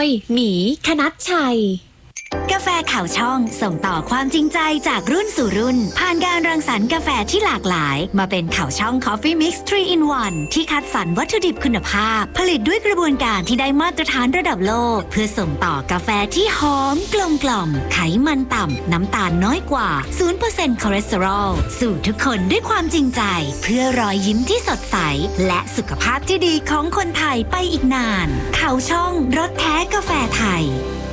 ยหมีคณัชชัยกาแฟข่าวช่องส่งต่อความจริงใจจากรุ่นสู่รุ่นผ่านการรังสรรค์กาแฟที่หลากหลายมาเป็นข่าวช่อง Coffee Mix 3 in 1ที่คัดสรรวัตถุดิบคุณภาพผลิตด้วยกระบวนการที่ได้มาตรฐานระดับโลกเพื่อส่งต่อกาแฟที่หอมกลมกล่อมไขมันต่ำน้ำตาลน้อยกว่า 0% คอเลสเตอรอลสู่ทุกคนด้วยความจริงใจเพื่อรอยยิ้มที่สดใสและสุขภาพที่ดีของคนไทยไปอีกนานข่าวช่องรสแท้กาแฟไทย